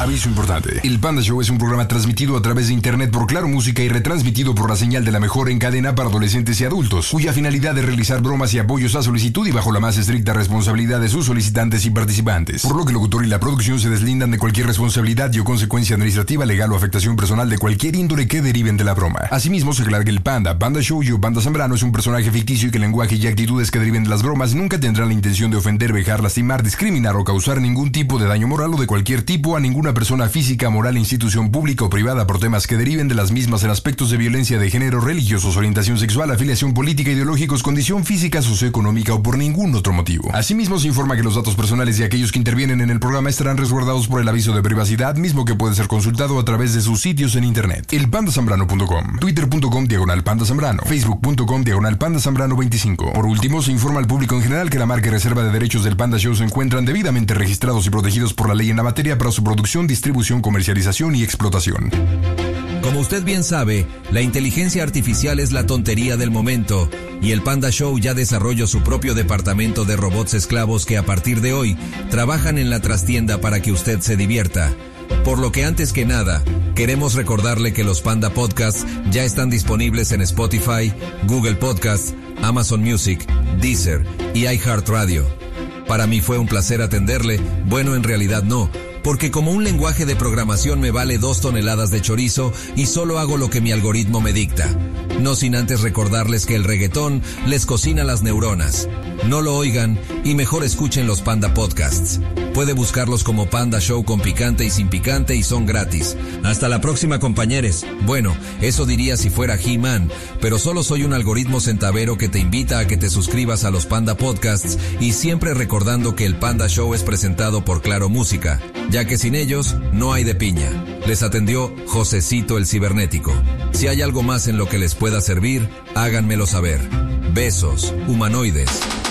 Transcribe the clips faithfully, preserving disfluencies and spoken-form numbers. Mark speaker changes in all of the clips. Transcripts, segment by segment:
Speaker 1: Aviso importante. El Panda Show es un programa transmitido a través de internet por Claro Música y retransmitido por la señal de la mejor en cadena para adolescentes y adultos, cuya finalidad es realizar bromas y apoyos a solicitud y bajo la más estricta responsabilidad de sus solicitantes y participantes. Por lo que el locutor y la producción se deslindan de cualquier responsabilidad y o consecuencia administrativa, legal o afectación personal de cualquier índole que deriven de la broma. Asimismo, se aclara que el Panda, Panda Show y o Panda Zambrano es un personaje ficticio y que el lenguaje y actitudes que deriven de las bromas nunca tendrán la intención de ofender, vejar, lastimar, discriminar o causar ningún tipo de daño moral o de cualquier tipo a ninguna persona física, moral, institución pública o privada por temas que deriven de las mismas en aspectos de violencia de género, religiosos, orientación sexual, afiliación política, ideológicos, condición física, socioeconómica o por ningún otro motivo. Asimismo, se informa que los datos personales de aquellos que intervienen en el programa estarán resguardados por el aviso de privacidad, mismo que puede ser consultado a través de sus sitios en internet. El panda zambrano punto com, twitter punto com diagonal panda zambrano, facebook punto com diagonal panda zambrano veinticinco. Por último, se informa al público en general que la marca y reserva de derechos del Panda Show se encuentran debidamente registrados y protegidos por la ley en la materia para su producción, distribución, comercialización y explotación.
Speaker 2: Como usted bien sabe, la inteligencia artificial es la tontería del momento y el Panda Show ya desarrolló su propio departamento de robots esclavos que a partir de hoy trabajan en la trastienda para que usted se divierta. Por lo que antes que nada, queremos recordarle que los Panda Podcasts ya están disponibles en Spotify, Google Podcasts, Amazon Music, Deezer y iHeartRadio. Para mí fue un placer atenderle, bueno, en realidad no, porque como un lenguaje de programación me vale dos toneladas de chorizo y solo hago lo que mi algoritmo me dicta. No sin antes recordarles que el reggaetón les cocina las neuronas. No lo oigan y mejor escuchen los Panda Podcasts. Puede buscarlos como Panda Show con picante y sin picante y son gratis. Hasta la próxima, compañeros. Bueno, eso diría si fuera He-Man, pero solo soy un algoritmo centavero que te invita a que te suscribas a los Panda Podcasts y siempre recordando que el Panda Show es presentado por Claro Música, ya que sin ellos no hay de piña. Les atendió Josecito el Cibernético. Si hay algo más en lo que les pueda servir, háganmelo saber. Besos, humanoides.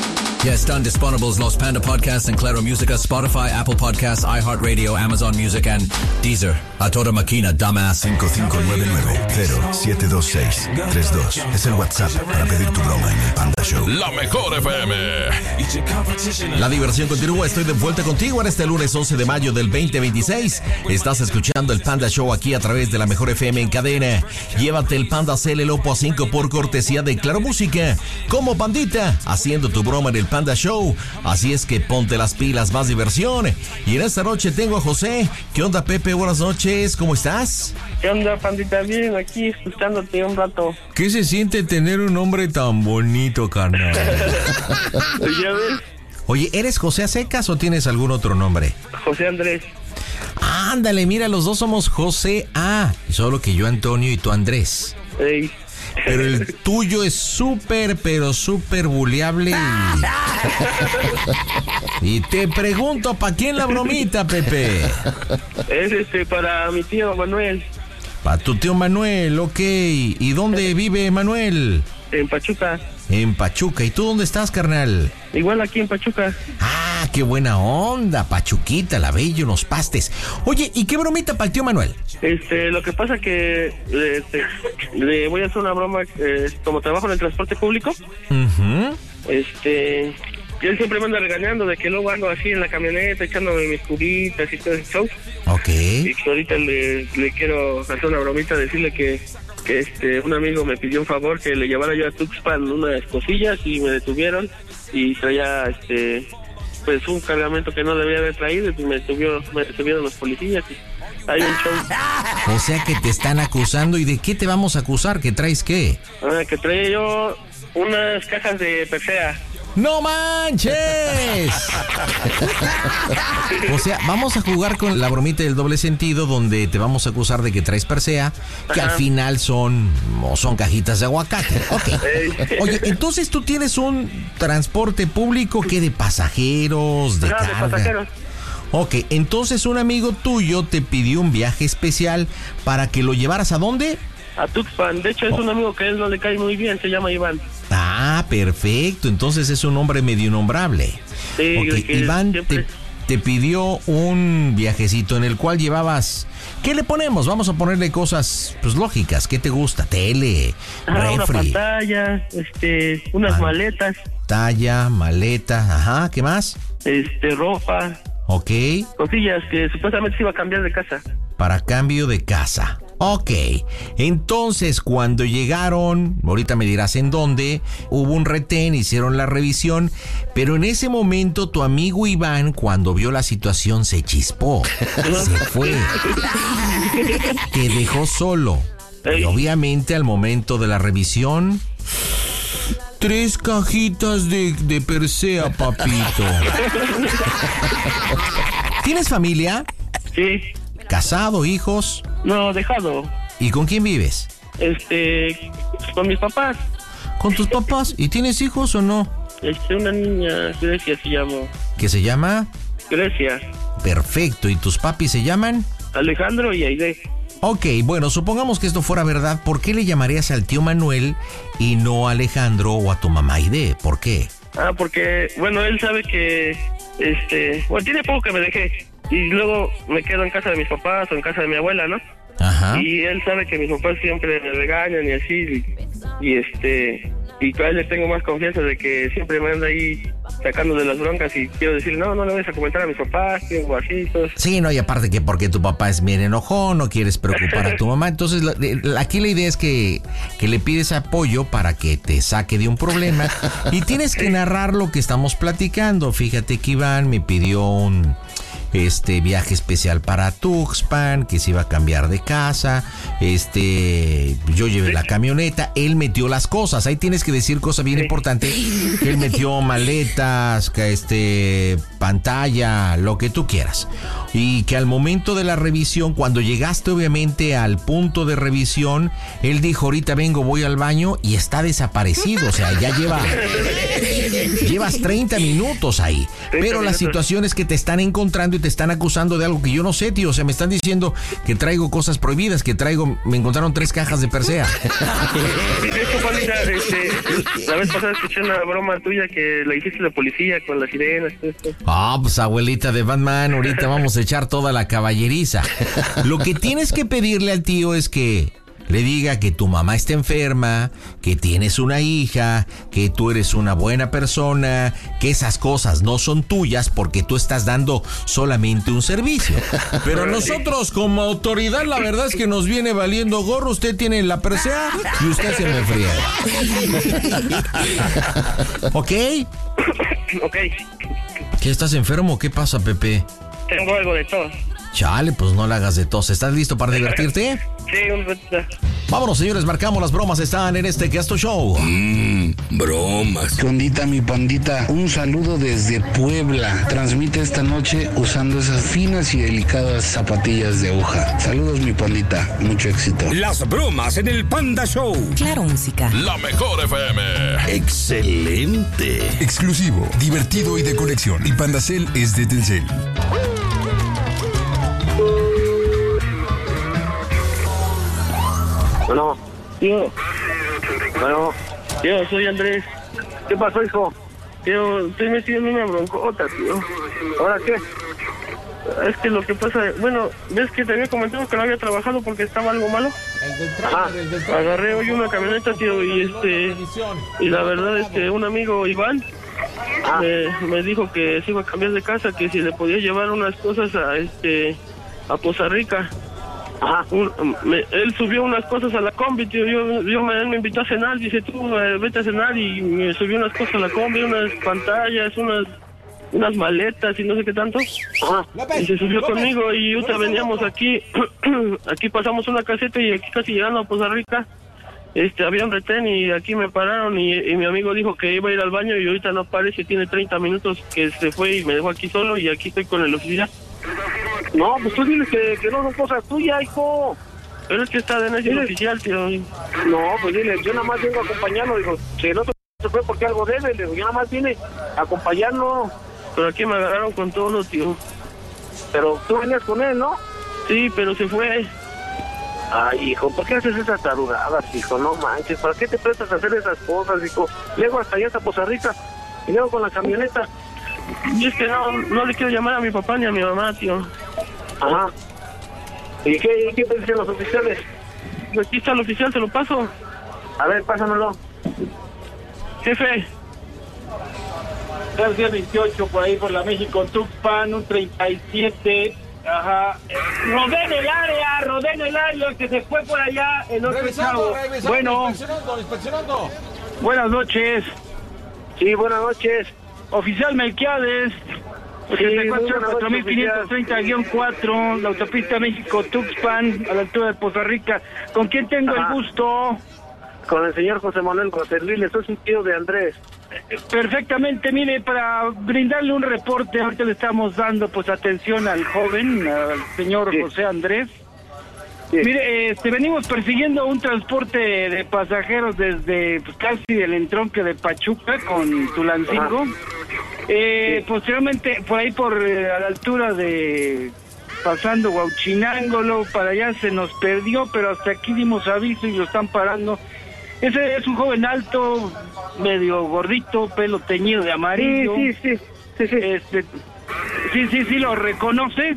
Speaker 3: Ya están disponibles los Panda Podcasts en Claro Música, Spotify, Apple Podcasts, iHeartRadio, Amazon Music and Deezer. A toda máquina, dumbass.
Speaker 4: cinco cinco nueve nueve cero siete dos seis tres dos es el WhatsApp para pedir tu broma en el Panda Show.
Speaker 5: La mejor F M.
Speaker 6: La diversión continúa, estoy de vuelta contigo en este lunes once de mayo del veinte veintiséis. Estás escuchando el Panda Show aquí a través de la mejor F M en cadena. Llévate el Panda C L Lopo a cinco por cortesía de Claro Música. Como pandita, haciendo tu broma en el Panda Show. Así es que ponte las pilas, más diversión. Y en esta noche tengo a José. ¿Qué onda, Pepe? Buenas noches, ¿cómo estás?
Speaker 7: ¿Qué onda, pandita? Bien, aquí escuchándote un rato.
Speaker 6: ¿Qué se siente tener un nombre tan bonito, carnal?
Speaker 7: ¿Ya ves?
Speaker 6: Oye, ¿eres José a secas o tienes algún otro nombre?
Speaker 7: José Andrés.
Speaker 6: Ándale, mira, los dos somos José A. Solo que yo Antonio y tú Andrés.
Speaker 7: Ey.
Speaker 6: Pero el tuyo es súper, pero súper buleable. Y... y te pregunto, ¿para quién la bromita, Pepe?
Speaker 7: Es este para mi tío Manuel.
Speaker 6: Para tu tío Manuel, ok. ¿Y dónde vive Manuel?
Speaker 7: En Pachuca.
Speaker 6: En Pachuca. ¿Y tú dónde estás, carnal?
Speaker 7: Igual aquí en Pachuca.
Speaker 6: Ah, qué buena onda, Pachuquita, la bella, unos pastes. Oye, ¿y qué bromita para el tío Manuel?
Speaker 7: Este, lo que pasa que este, le voy a hacer una broma, eh, como trabajo en el transporte público.
Speaker 6: Uh-huh.
Speaker 7: Este, él siempre me anda regañando de que luego ando así en la camioneta echándome mis cubitas y todo ese show.
Speaker 6: Ok.
Speaker 7: Y que ahorita le, le quiero hacer una bromita, decirle que que este un amigo me pidió un favor que le llevara yo a Tuxpan unas cosillas y me detuvieron y traía este pues un cargamento que no debía haber traído y me detuvieron, me detuvieron los policías y hay un show.
Speaker 6: O sea que te están acusando. ¿Y de qué te vamos a acusar? ¿Que traes qué?
Speaker 7: Ah, que traía yo unas cajas de Persea.
Speaker 6: ¡No manches! O sea, vamos a jugar con la bromita del doble sentido, donde te vamos a acusar de que traes Persea, que Ajá. al final son o son cajitas de aguacate. Ok. Oye, entonces tú tienes un transporte público que de pasajeros, de
Speaker 7: Ajá,
Speaker 6: carga.
Speaker 7: de pasajeros.
Speaker 6: Ok, entonces un amigo tuyo te pidió un viaje especial para que lo llevaras ¿a dónde?
Speaker 7: A Tuxpan. De hecho, es oh. un amigo que a él no le cae muy bien, se llama Iván.
Speaker 6: Ah, perfecto. Entonces es un hombre medio innombrable.
Speaker 7: Sí,
Speaker 6: okay. Iván
Speaker 7: siempre...
Speaker 6: te, te pidió un viajecito en el cual llevabas... ¿Qué le ponemos? Vamos a ponerle cosas pues lógicas. ¿Qué te gusta? Tele,
Speaker 7: ajá,
Speaker 6: refri.
Speaker 7: Una pantalla, este, unas ah, maletas.
Speaker 6: Talla, maleta, ajá, ¿qué más?
Speaker 7: Este, ropa.
Speaker 6: Ok.
Speaker 7: Cosillas que supuestamente se iba a cambiar de casa.
Speaker 6: Para cambio de casa. Ok, entonces cuando llegaron, ahorita me dirás en dónde, hubo un retén, hicieron la revisión, pero en ese momento tu amigo Iván, cuando vio la situación, se chispó, se fue, te dejó solo. Y obviamente al momento de la revisión, tres cajitas de, de Persea, papito. ¿Tienes familia?
Speaker 7: Sí.
Speaker 6: ¿Casado, hijos?
Speaker 7: No, dejado.
Speaker 6: ¿Y con quién vives?
Speaker 7: Este, con mis papás.
Speaker 6: ¿Con tus papás? ¿Y tienes hijos o no?
Speaker 7: Este, una niña, Grecia se llama.
Speaker 6: ¿Qué se llama?
Speaker 7: Grecia.
Speaker 6: Perfecto, ¿y tus papis se llaman?
Speaker 7: Alejandro y Aide.
Speaker 6: Ok, bueno, supongamos que esto fuera verdad, ¿por qué le llamarías al tío Manuel y no a Alejandro o a tu mamá Aide? ¿Por qué?
Speaker 7: Ah, porque, bueno, él sabe que, este, bueno, tiene poco que me dejé. Y luego me quedo en casa de mis papás o en casa de mi abuela, ¿no?
Speaker 6: Ajá.
Speaker 7: Y él sabe que mis papás siempre me regañan y así, y, y este, y a él le tengo más confianza de que siempre me anda ahí sacando de las broncas y quiero decir, no, no le vayas a comentar a mis papás, tengo así, todo.
Speaker 6: Sí, no, y aparte que porque tu papá es bien enojón, no quieres preocupar a tu mamá, entonces la, la, aquí la idea es que, que le pides apoyo para que te saque de un problema y tienes que narrar lo que estamos platicando. Fíjate que Iván me pidió un... este viaje especial para Tuxpan, que se iba a cambiar de casa, este, yo llevé la camioneta, él metió las cosas, ahí tienes que decir cosa bien importante, que él metió maletas, que este, pantalla, lo que tú quieras, y que al momento de la revisión, cuando llegaste obviamente al punto de revisión, él dijo, ahorita vengo, voy al baño, y está desaparecido, o sea, ya lleva, llevas treinta minutos ahí, pero la situación es que te están encontrando y te están acusando de algo que yo no sé, tío. O sea, me están diciendo que traigo cosas prohibidas, que traigo... Me encontraron tres cajas de Persea.
Speaker 7: De hecho, Juanita, este, la vez pasada escuché una broma tuya que la hiciste la policía con las sirenas. Esto.
Speaker 6: Ah, pues abuelita de Batman, ahorita vamos a echar toda la caballeriza. Lo que tienes que pedirle al tío es que le diga que tu mamá está enferma, que tienes una hija, que tú eres una buena persona, que esas cosas no son tuyas porque tú estás dando solamente un servicio. Pero nosotros como autoridad la verdad es que nos viene valiendo gorro. Usted tiene la Persea y usted se me friega. ¿Ok?
Speaker 7: Ok.
Speaker 6: ¿Qué, estás enfermo? ¿Qué pasa, Pepe?
Speaker 7: Tengo algo de tos.
Speaker 6: Chale, pues no la hagas de tos. ¿Estás listo para divertirte?
Speaker 7: Sí, un ratito.
Speaker 6: Vámonos, señores, marcamos las bromas. Están en este Gasto Show.
Speaker 5: Mmm, bromas.
Speaker 8: ¿Qué ondita, mi pandita? Un saludo desde Puebla. Transmite esta noche usando esas finas y delicadas zapatillas de aguja. Saludos, mi pandita. Mucho éxito.
Speaker 5: Las bromas en el Panda Show.
Speaker 9: Claro, música.
Speaker 5: La mejor F M. Excelente.
Speaker 1: Exclusivo, divertido y de colección. Y Pandacel es de Telcel.
Speaker 7: Bueno, tío. Bueno, tío, soy Andrés. ¿Qué pasó, hijo? Tío, estoy metido en una broncota, tío. ¿Ahora qué? Es que lo que pasa, bueno, ¿ves que te había comentado que no había trabajado porque estaba algo malo? Ajá, agarré hoy una camioneta, tío, y este, y la verdad es que un amigo, Iván, me, me dijo que se iba a cambiar de casa, que si le podía llevar unas cosas a este, a Poza Rica. Ajá. Un, me, él subió unas cosas a la combi, tío. Yo, yo me, él me invitó a cenar, dice tú, eh, vete a cenar, y me subió unas cosas a la combi, unas pantallas, unas unas maletas y no sé qué tanto. Ajá. Y se subió conmigo y ahorita veníamos aquí, aquí pasamos una caseta y aquí casi llegando a Poza Rica, este, había un retén y aquí me pararon y, y mi amigo dijo que iba a ir al baño y ahorita no aparece, tiene treinta minutos que se fue y me dejó aquí solo y aquí estoy con el oficial.
Speaker 10: No, pues tú diles que, que no son cosas tuyas, hijo.
Speaker 7: Pero es que está de necio el oficial, tío.
Speaker 10: No, pues dile, yo nada más vengo a acompañarlo. Digo, si el otro se fue porque algo debe, digo, yo nada más vine a acompañarlo.
Speaker 7: Pero aquí me agarraron con todo, tío.
Speaker 10: Pero tú venías con él, ¿no?
Speaker 7: Sí, pero se fue.
Speaker 10: Ay, hijo, ¿por qué haces esas tarugadas, hijo? No manches, ¿para qué te prestas a hacer esas cosas, hijo? Luego hasta allá hasta Poza Rica y luego con la camioneta.
Speaker 7: Y es que no, no le quiero llamar a mi papá ni a mi mamá, tío.
Speaker 10: Ajá. ¿Y qué, qué te dicen los oficiales?
Speaker 7: Aquí está el oficial, se lo paso.
Speaker 10: A ver, pásamelo.
Speaker 7: Jefe.
Speaker 9: Tercia veintiocho, por ahí por la México Tuxpan, un treinta y siete. Ajá. Rodeen el área, rodeen el área, que se fue por allá el otro chavo. Bueno.
Speaker 6: Inspeccionando, inspeccionando.
Speaker 9: Buenas noches.
Speaker 10: Sí, buenas noches.
Speaker 9: Oficial Melquiades. ochenta y cuatro, cuatro mil quinientos treinta guión cuatro, la autopista México-Tuxpan, a la altura de Poza Rica. ¿Con quién tengo Ajá. el gusto?
Speaker 10: Con el señor José Manuel José Luis, soy un tío de Andrés.
Speaker 9: Perfectamente, mire, para brindarle un reporte, ahorita le estamos dando pues atención al joven, al señor sí. José Andrés. Sí. Mire, este, venimos persiguiendo un transporte de pasajeros desde pues, casi el entronque de Pachuca con Tulancingo. Eh, sí. Posteriormente, por ahí por eh, a la altura de pasando Huauchinango, para allá se nos perdió, pero hasta aquí dimos aviso y lo están parando. Ese es un joven alto, medio gordito, pelo teñido de amarillo.
Speaker 10: Sí, sí, sí. Sí, sí,
Speaker 9: este, sí, sí, sí, ¿lo reconoce?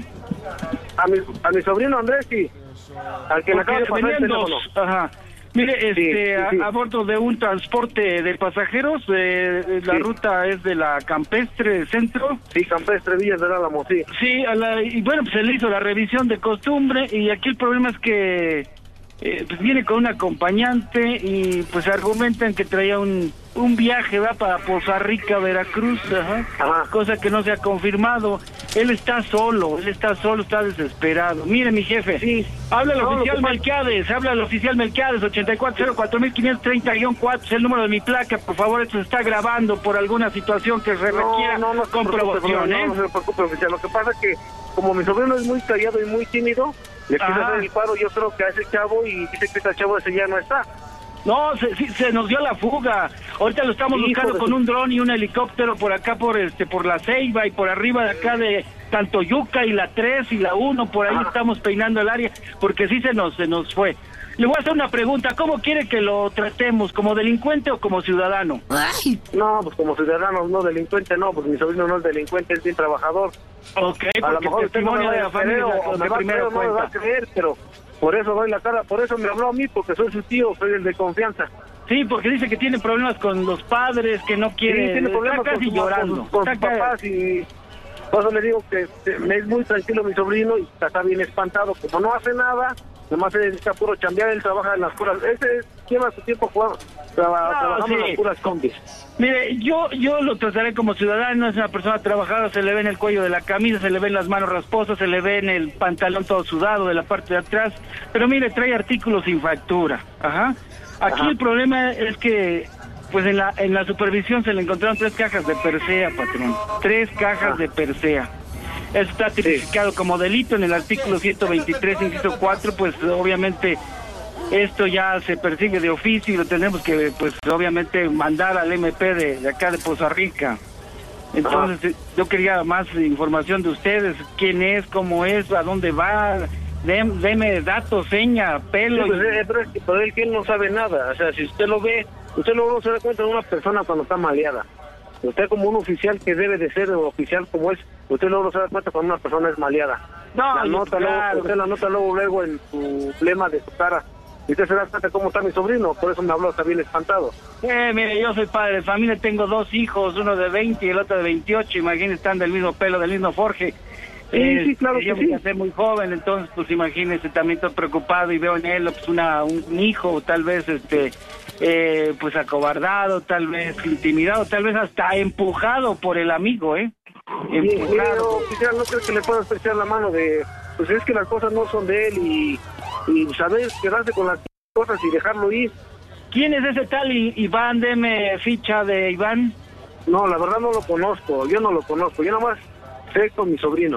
Speaker 10: A mi, a mi sobrino Andrés, sí. Al que le acaba de pasar el teléfono.
Speaker 9: Ajá. Mire, este, sí, sí, sí. A, a bordo de un transporte de pasajeros, eh, la sí. ruta es de la Campestre Centro.
Speaker 10: Sí, Campestre Villas del Álamo, sí.
Speaker 9: Sí, a la, y bueno, pues se le hizo la revisión de costumbre y aquí el problema es que eh, pues viene con un acompañante y pues argumentan que traía un, un viaje, va para Poza Rica, Veracruz, ajá, ajá. cosa que no se ha confirmado. Él está solo, él está solo, está desesperado. Mire, mi jefe, sí. habla el no, oficial Melquiades, habla el oficial Melquiades, ochenta y cuatro cero cuatro mil quinientos treinta guión cuatro, es el número de mi placa, por favor, esto se está grabando por alguna situación que se
Speaker 10: no,
Speaker 9: requiera
Speaker 10: no, no,
Speaker 9: comprobación,
Speaker 10: no,
Speaker 9: ¿eh?
Speaker 10: No, no se preocupe, oficial, lo que pasa es que como mi sobrino es muy callado y muy tímido, le quiero hacer el paro, yo creo que a ese chavo, y dice que ese chavo ese ya no está.
Speaker 9: No, se, sí, se nos dio la fuga. Ahorita lo estamos Hijo buscando con un dron y un helicóptero por acá, por este, por la Ceiba y por arriba de acá de Tantoyuca y la tres y la uno, por ahí ah. estamos peinando el área, porque sí se nos, se nos fue. Le voy a hacer una pregunta, ¿cómo quiere que lo tratemos? ¿Como delincuente o como ciudadano?
Speaker 10: Ay. No, pues como ciudadano, no delincuente, no, pues mi sobrino no es delincuente, es bien trabajador.
Speaker 9: Ok,
Speaker 10: a lo mejor
Speaker 9: el testimonio de la familia
Speaker 10: o me va a creer, no me va a creer, pero por eso doy la cara, por eso me habló a mí, porque soy su tío, soy el de confianza.
Speaker 9: Sí, porque dice que tiene problemas con los padres, que no quiere,
Speaker 10: sí, tiene problemas
Speaker 9: está casi
Speaker 10: con,
Speaker 9: llorando.
Speaker 10: Con, con sus papás y por eso le digo que me es muy tranquilo mi sobrino y está bien espantado, como no hace nada, nomás se dedica a puro chambear, él trabaja en las puras, ese lleva su tiempo jugando, traba, no, trabajando sí. en las puras combis.
Speaker 9: Mire, yo yo lo trataré como ciudadano, es una persona trabajadora, se le ve en el cuello de la camisa, se le ven las manos rasposas, se le ve en el pantalón todo sudado de la parte de atrás, pero mire, trae artículos sin factura, ajá. Aquí ajá. el problema es que, pues en la en la supervisión se le encontraron tres cajas de Persea, patrón, tres cajas ajá. de Persea. Eso está tipificado sí. como delito en el artículo ciento veintitrés, inciso cuatro, pues obviamente esto ya se persigue de oficio y lo tenemos que, pues obviamente, mandar al M P de, de acá de Poza Rica. Entonces, ah. yo quería más información de ustedes, quién es, cómo es, a dónde va, deme, deme datos, seña, pelo.
Speaker 10: Sí, pues, y... pero, es que, pero él que él no sabe nada, o sea, si usted lo ve, usted luego se da cuenta de una persona cuando está maleada. Usted como un oficial que debe de ser oficial como es, usted luego se da cuenta cuando una persona es maleada.
Speaker 9: No,
Speaker 10: la nota claro. luego, usted la nota luego, luego en su flema de su cara. Y usted se da cuenta cómo está mi sobrino, por eso me habló, está bien espantado.
Speaker 9: Eh, mire, yo soy padre de familia, tengo dos hijos, uno de veinte y el otro de veintiocho, imagínense, están del mismo pelo, del mismo forje.
Speaker 10: Sí, eh, sí, claro que
Speaker 9: yo
Speaker 10: sí.
Speaker 9: me casé muy joven, entonces, pues imagínense, también estoy preocupado y veo en él pues una un hijo, tal vez, este, eh, pues acobardado, tal vez intimidado, tal vez hasta empujado por el amigo, ¿eh?
Speaker 10: Empujado. Sí, pero, no creo que le pueda estrechar la mano de, pues es que las cosas no son de él y... y saber quedarse con las cosas y dejarlo ir.
Speaker 9: ¿Quién es ese tal Iván? Deme ficha de Iván.
Speaker 10: No, la verdad no lo conozco, yo no lo conozco, yo nomás sé con mi sobrino.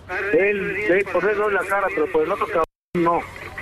Speaker 10: Él, él por él doy la cara, pero por el otro cabrón no.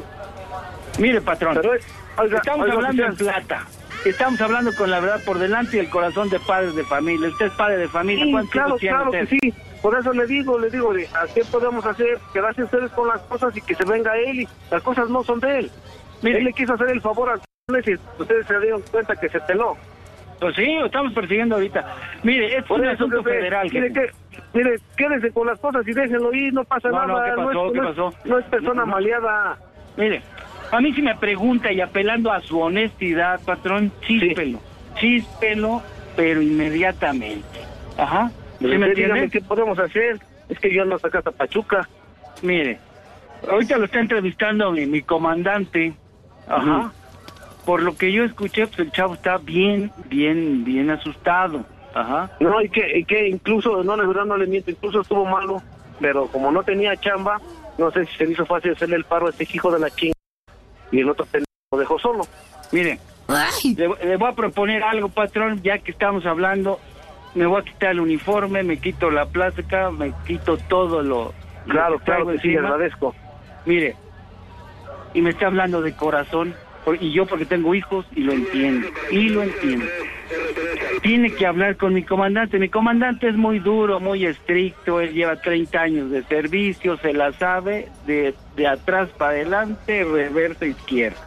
Speaker 9: Mire, patrón,
Speaker 10: pero es, oiga,
Speaker 9: estamos
Speaker 10: oiga,
Speaker 9: hablando
Speaker 10: oiga,
Speaker 9: en plata. Estamos hablando con la verdad por delante y el corazón de padres de familia. Usted es padre de familia.
Speaker 10: Sí,
Speaker 9: ¿Cuántos
Speaker 10: claro,
Speaker 9: tiene
Speaker 10: claro
Speaker 9: usted?
Speaker 10: que sí. Por eso le digo, le digo, ¿a qué podemos hacer? Quedarse ustedes con las cosas y que se venga él y las cosas no son de él. Mire, él le quiso hacer el favor a y ustedes se dieron cuenta que se peló.
Speaker 9: Pues sí, lo estamos persiguiendo ahorita. Mire, esto es un asunto federal.
Speaker 10: Mire, que, mire, quédese con las cosas y déjenlo ir, no pasa
Speaker 9: no,
Speaker 10: nada.
Speaker 9: No, ¿qué pasó?
Speaker 10: No es,
Speaker 9: ¿Qué
Speaker 10: no
Speaker 9: pasó?
Speaker 10: Es, no es persona no, no. maleada.
Speaker 9: Mire, a mí si me pregunta y apelando a su honestidad, patrón, chíspelo. Sí. Chíspelo, pero inmediatamente. Ajá. ¿Sí
Speaker 10: Pues
Speaker 9: me
Speaker 10: usted dígame
Speaker 9: entiende?
Speaker 10: qué podemos hacer. Es que yo ando hasta acá hasta Pachuca.
Speaker 9: Mire, ahorita lo está entrevistando mi, mi comandante. Ajá.
Speaker 10: Ujú.
Speaker 9: Por lo que yo escuché, pues el chavo está bien, bien, bien asustado. Ajá.
Speaker 10: No, y que, y que incluso, no, la verdad no le miento, incluso estuvo malo, pero como no tenía chamba, no sé si se le hizo fácil hacerle el paro a este hijo de la chinga. Y el otro pendejo lo dejó solo.
Speaker 9: Mire, le, le voy a proponer algo, patrón, ya que estamos hablando. Me voy a quitar el uniforme, me quito la plástica, me quito todo lo...
Speaker 10: Claro,
Speaker 9: lo que
Speaker 10: claro
Speaker 9: traigo
Speaker 10: que sí, le
Speaker 9: encima.
Speaker 10: agradezco.
Speaker 9: Mire, y me está hablando de corazón, por- y yo porque tengo hijos y lo entiendo, y lo entiendo. Tiene que hablar con mi comandante. Mi comandante es muy duro, muy estricto, él lleva treinta años de servicio, se la sabe de, de atrás para adelante, reversa izquierda.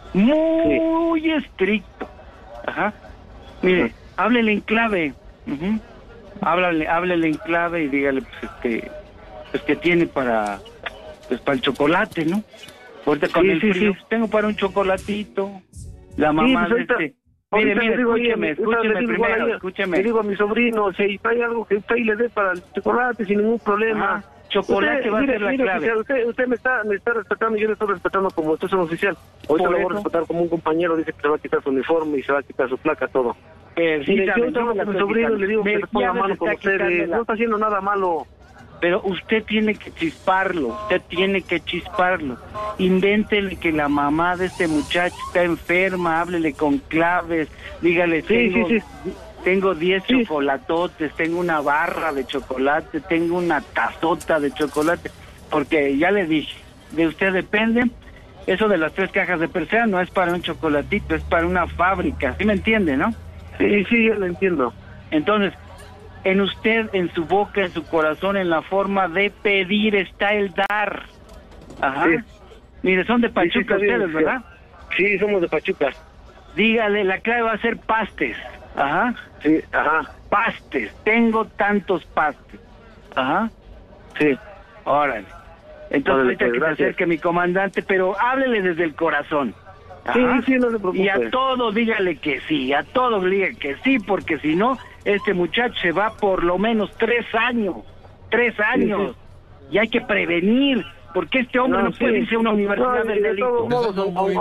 Speaker 9: Muy sí. estricto. Ajá. Mire, uh-huh. háblele en clave. Uh-huh. Háblale, háblele en clave y dígale pues este pues que tiene para pues para el chocolate, ¿no? Ahorita con
Speaker 10: sí,
Speaker 9: el
Speaker 10: sí,
Speaker 9: frío,
Speaker 10: sí.
Speaker 9: tengo para un chocolatito. La mamá
Speaker 10: sí, pues ahorita,
Speaker 9: de este... Mire, mire,
Speaker 10: digo,
Speaker 9: escúcheme,
Speaker 10: oye,
Speaker 9: escúcheme
Speaker 10: digo,
Speaker 9: primero,
Speaker 10: oye,
Speaker 9: escúcheme.
Speaker 10: Le digo a mi sobrino, si trae algo que usted le dé para el chocolate sin ningún problema.
Speaker 9: Ajá. Chocolate
Speaker 10: usted,
Speaker 9: va
Speaker 10: mire,
Speaker 9: a ser la
Speaker 10: mire,
Speaker 9: clave.
Speaker 10: Oficial, usted, usted me está me está respetando y yo le estoy respetando como usted es un oficial. Ahorita lo voy a respetar como un compañero, dice que se va a quitar su uniforme y se va a quitar su placa, todo.
Speaker 9: Eh,
Speaker 10: Mire,
Speaker 9: sí,
Speaker 10: yo estaba con mi sobrino y le digo que se ponga mano con ustedes. No está haciendo nada malo.
Speaker 9: Pero usted tiene que chisparlo, usted tiene que chisparlo. Invéntele que la mamá de este muchacho está enferma, háblele con claves, dígale,
Speaker 10: sí,
Speaker 9: tengo,
Speaker 10: sí, sí.
Speaker 9: tengo diez
Speaker 10: sí.
Speaker 9: chocolatotes, tengo una barra de chocolate, tengo una tazota de chocolate, porque ya le dije, de usted depende, eso de las tres cajas de Persea no es para un chocolatito, es para una fábrica, ¿sí me entiende, no?
Speaker 10: Sí, sí, yo lo entiendo.
Speaker 9: Entonces, en usted, en su boca, en su corazón, en la forma de pedir está el dar. Ajá. Sí. Mire, son de Pachuca sí, sí, ustedes, ¿verdad?
Speaker 10: Sí, somos de Pachuca.
Speaker 9: Dígale, la clave va a ser pastes. Ajá.
Speaker 10: Sí, ajá.
Speaker 9: Pastes. Tengo tantos pastes. Ajá.
Speaker 10: Sí.
Speaker 9: Órale. Entonces, ahorita que se acerque mi comandante, pero háblele desde el corazón.
Speaker 10: Ajá. Sí, sí, no se preocupe.
Speaker 9: Y a todos dígale que sí, a todos diga que sí, porque si no, este muchacho se va por lo menos tres años, tres años, sí, sí. Y hay que prevenir, porque este hombre no, no puede sí. irse a una universidad
Speaker 10: no,
Speaker 9: del delito.
Speaker 10: De todos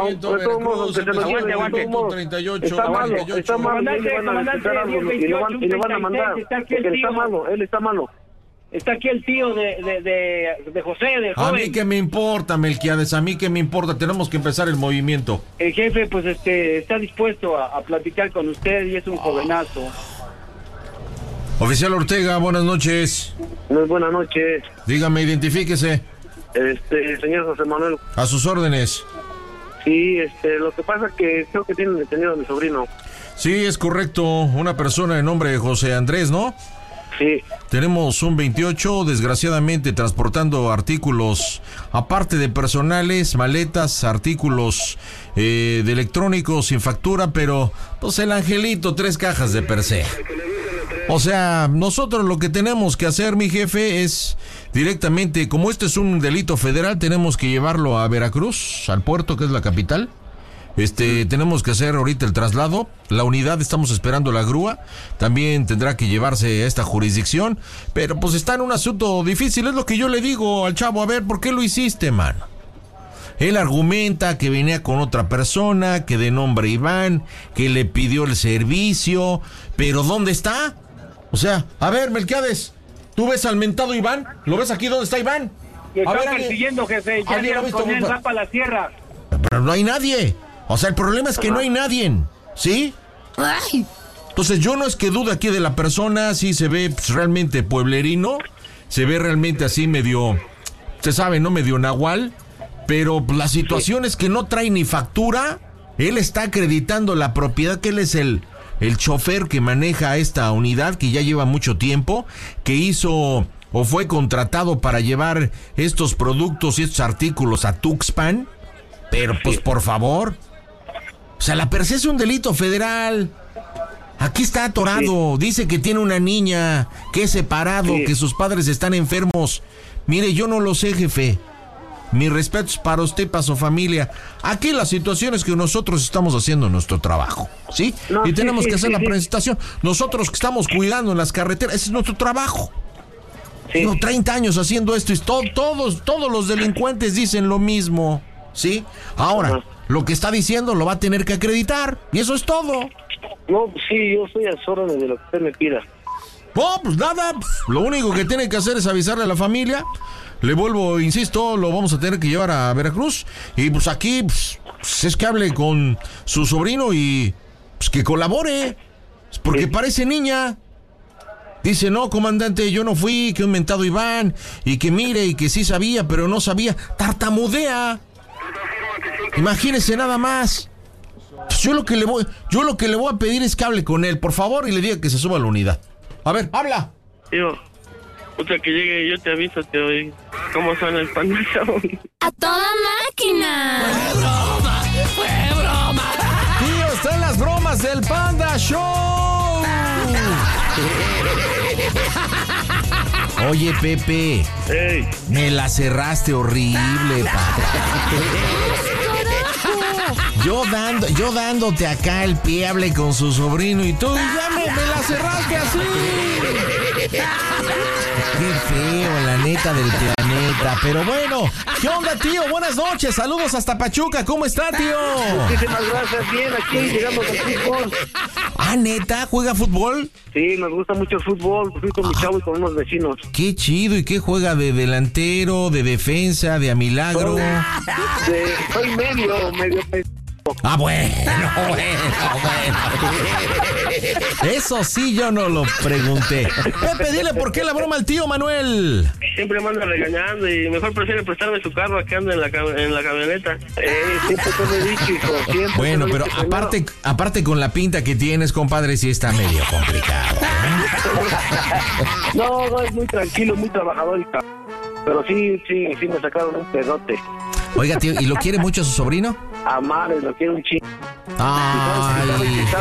Speaker 10: modos, aguante, aguante,
Speaker 11: treinta y ocho,
Speaker 10: está malo, está malo, y le van a necesitar algo, y le van, y le van a mandar, porque él está malo, él está malo.
Speaker 9: Está aquí el tío de, de, de, de José, de joven.
Speaker 11: A mí que me importa, Melquiades, a mí que me importa, tenemos que empezar el movimiento.
Speaker 9: El jefe, pues, este, está dispuesto a, a platicar con usted y es un jovenazo.
Speaker 11: Oficial Ortega, buenas noches.
Speaker 10: Muy buenas noches.
Speaker 11: Dígame, identifíquese.
Speaker 10: Este, señor José Manuel.
Speaker 11: A sus órdenes.
Speaker 10: Sí, este, lo que pasa es que creo que tienen detenido a mi sobrino.
Speaker 11: Sí, es correcto, una persona de nombre José Andrés, ¿no?
Speaker 10: Sí.
Speaker 11: Tenemos un veintiocho, desgraciadamente transportando artículos, aparte de personales, maletas, artículos eh, de electrónicos sin factura, pero pues el angelito, tres cajas de Persea. O sea, nosotros lo que tenemos que hacer, mi jefe, es directamente, como este es un delito federal, tenemos que llevarlo a Veracruz, al puerto, que es la capital. Este, tenemos que hacer ahorita el traslado. La unidad, estamos esperando la grúa. También tendrá que llevarse a esta jurisdicción. Pero pues está en un asunto difícil. Es lo que yo le digo al chavo. A ver, ¿por qué lo hiciste, mano? Él argumenta que venía con otra persona, que de nombre Iván, que le pidió el servicio. Pero ¿dónde está? O sea, a ver, Melquiades, ¿tú ves al mentado Iván? ¿Lo ves aquí? ¿Dónde está Iván?
Speaker 9: Y está persiguiendo, jefe. Ya dieron con él, va para la sierra.
Speaker 11: Pero no hay nadie. O sea, el problema es que no hay nadie, ¿sí? Ay. Entonces yo no es que dude aquí de la persona, sí se ve pues, realmente pueblerino, se ve realmente así medio, se sabe, ¿no? Medio nahual, pero pues, la situación sí. es que no trae ni factura, él está acreditando la propiedad, que él es el, el chofer que maneja esta unidad, que ya lleva mucho tiempo, que hizo o fue contratado para llevar estos productos y estos artículos a Tuxpan, pero pues por favor... O sea, la Persea es un delito federal. Aquí está atorado. Sí. Dice que tiene una niña, que es separado, sí. que sus padres están enfermos. Mire, yo no lo sé, jefe. mis respetos para usted y para su familia. Aquí la situación es que nosotros estamos haciendo nuestro trabajo, ¿sí?
Speaker 10: No,
Speaker 11: y
Speaker 10: sí,
Speaker 11: tenemos
Speaker 10: sí,
Speaker 11: que hacer
Speaker 10: sí,
Speaker 11: la
Speaker 10: sí.
Speaker 11: presentación. Nosotros que estamos cuidando en las carreteras, ese es nuestro trabajo.
Speaker 10: Sí.
Speaker 11: Tengo treinta años haciendo esto y to- todos, todos los delincuentes dicen lo mismo, ¿sí? Ahora,
Speaker 10: Ajá.
Speaker 11: lo que está diciendo lo va a tener que acreditar y eso es todo.
Speaker 10: No, sí, yo soy a las órdenes de lo que usted me pida.
Speaker 11: No, pues nada, lo único que tiene que hacer es avisarle a la familia. Le vuelvo, insisto, lo vamos a tener que llevar a Veracruz. Y pues aquí, pues, pues, es que hable con su sobrino y pues que colabore. Porque
Speaker 10: Sí.
Speaker 11: parece niña. Dice, no, comandante, yo no fui, que un mentado Iván. Y que mire, y que sí sabía, pero no sabía. Tartamudea. Imagínese nada más. Pues yo lo que le voy, yo lo que le voy a pedir es que hable con él, por favor, y le diga que se suba a la unidad. A ver, habla.
Speaker 7: Tío, puta que llegue, yo te aviso, tío, y cómo suena el Panda Show.
Speaker 12: ¡A toda máquina!
Speaker 11: Tío, está en las bromas del Panda Show. Oye, Pepe,
Speaker 7: Ey,
Speaker 11: me la cerraste horrible, papá. Yo dando, yo dándote acá el pie, hable con su sobrino y tú ya me, me la cerraste así. Qué feo, la neta del planeta. Pero bueno, ¿qué onda, tío? Buenas noches, saludos hasta Pachuca. ¿Cómo está, tío?
Speaker 10: Muchísimas gracias, bien, aquí llegamos al fútbol.
Speaker 11: Ah, ¿neta? ¿Juega fútbol?
Speaker 10: Sí, nos gusta mucho el fútbol, fui con mi chavo y con unos vecinos.
Speaker 11: Qué chido, ¿y qué juega? ¿De delantero, de defensa, de a milagro?
Speaker 10: De, soy medio, medio pe-
Speaker 11: Ah, bueno, bueno, bueno. Eso sí yo no lo pregunté. Pepe, dile por qué la broma al tío Manuel.
Speaker 7: siempre me anda regañando y mejor prefiere prestarme su carro a que ande en la, cam- en la camioneta.
Speaker 10: Eh, siempre te lo he dicho, hijo, siempre
Speaker 11: Bueno,
Speaker 10: te lo he
Speaker 11: pero
Speaker 10: dicho,
Speaker 11: aparte, aparte con la pinta que tienes, compadre, sí está medio complicado.
Speaker 10: No, no, es muy tranquilo, muy trabajador y ca- pero sí, sí, sí me sacaron un pedote.
Speaker 11: Oiga, tío, ¿y lo quiere mucho su sobrino?
Speaker 10: A madre, lo quiero un chingo.
Speaker 11: Ay.